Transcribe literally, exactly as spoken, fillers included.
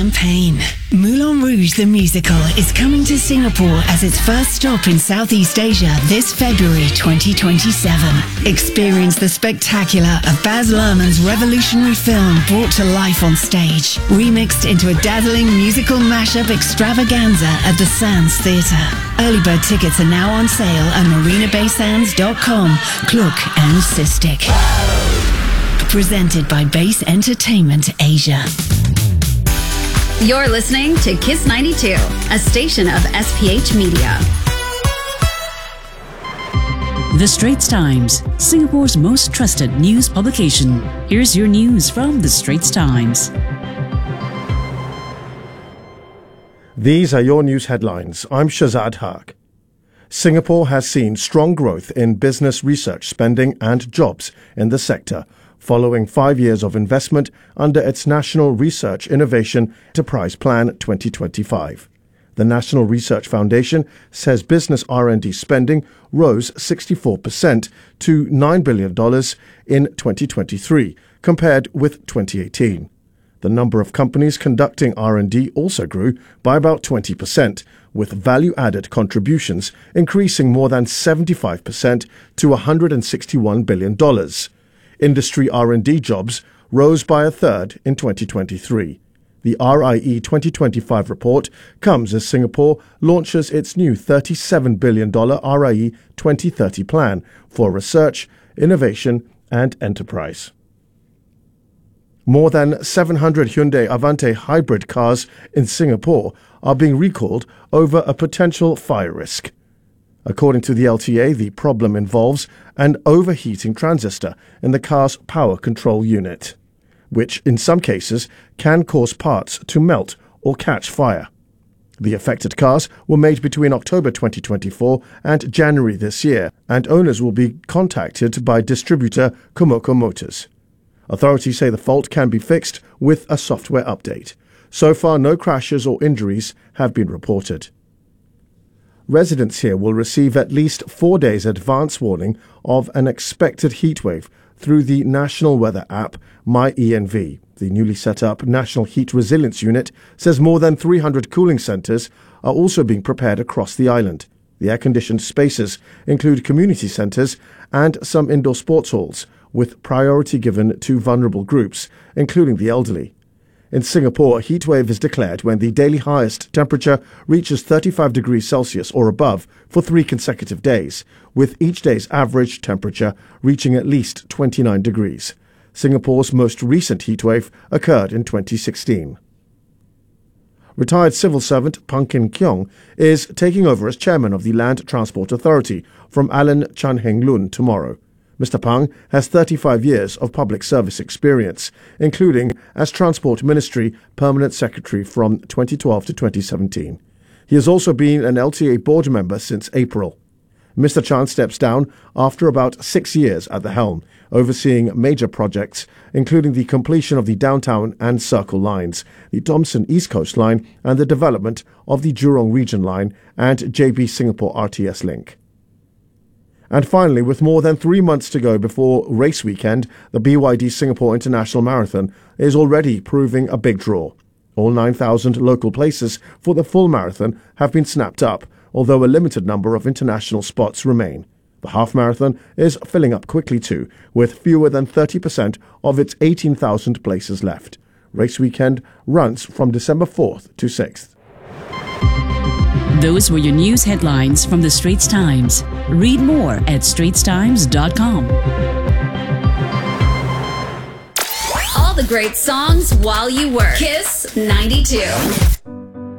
champagne. Moulin Rouge the Musical is coming to Singapore as its first stop in Southeast Asia this February twenty twenty-seven. Experience the spectacular of Baz Luhrmann's revolutionary film brought to life on stage, remixed into a dazzling musical mashup extravaganza at the Sands Theatre. Early bird tickets are now on sale at marina bay sands dot com. Klook and Sistik. Presented by Base Entertainment Asia. You're listening to Kiss ninety-two, a station of S P H Media. The Straits Times, Singapore's most trusted news publication. Here's your news from The Straits Times. These are your news headlines. I'm Shazad Haq. Singapore has seen strong growth in business research spending and jobs in the sector, following five years of investment under its National Research Innovation Enterprise Plan twenty twenty-five. The National Research Foundation says business R and D spending rose sixty-four percent to nine billion dollars in twenty twenty-three, compared with twenty eighteen. The number of companies conducting R and D also grew by about twenty percent, with value-added contributions increasing more than seventy-five percent to one hundred sixty-one billion dollars. Industry R and D jobs rose by a third in twenty twenty-three. The R I E twenty twenty-five report comes as Singapore launches its new thirty-seven billion dollars R I E twenty thirty plan for research, innovation and enterprise. More than seven hundred Hyundai Avante hybrid cars in Singapore are being recalled over a potential fire risk. According to the L T A, the problem involves an overheating transistor in the car's power control unit, which in some cases can cause parts to melt or catch fire. The affected cars were made between October twenty twenty-four and January this year, and owners will be contacted by distributor Komoko Motors. Authorities say the fault can be fixed with a software update. So far, no crashes or injuries have been reported. Residents here will receive at least four days advance warning of an expected heatwave through the National Weather app MyENV. The newly set up National Heat Resilience Unit says more than three hundred cooling centres are also being prepared across the island. The air-conditioned spaces include community centres and some indoor sports halls, with priority given to vulnerable groups, including the elderly. In Singapore, a heatwave is declared when the daily highest temperature reaches thirty-five degrees Celsius or above for three consecutive days, with each day's average temperature reaching at least twenty-nine degrees. Singapore's most recent heatwave occurred in twenty sixteen. Retired civil servant Pang Kin Keong is taking over as chairman of the Land Transport Authority from Alan Chan Heng Lun tomorrow. Mister Pang has thirty-five years of public service experience, including as Transport Ministry Permanent Secretary from twenty twelve to twenty seventeen. He has also been an L T A board member since April. Mister Chan steps down after about six years at the helm, overseeing major projects, including the completion of the Downtown and Circle lines, the Thomson East Coast Line, and the development of the Jurong Region Line and J B Singapore R T S link. And finally, with more than three months to go before race weekend, the B Y D Singapore International Marathon is already proving a big draw. All nine thousand local places for the full marathon have been snapped up, although a limited number of international spots remain. The half marathon is filling up quickly too, with fewer than thirty percent of its eighteen thousand places left. Race weekend runs from December fourth to sixth. Those were your news headlines from The Straits Times. Read more at straits times dot com. All the great songs while you work. Kiss ninety-two.